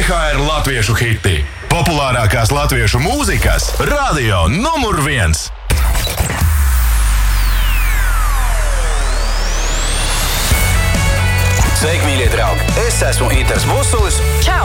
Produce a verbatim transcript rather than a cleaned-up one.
H R latviešu hiti. Populārākās latviešu mūzikas radio numur viens. Sveiki, mīļie draugi! Es esmu Inters Vusulis. Čau!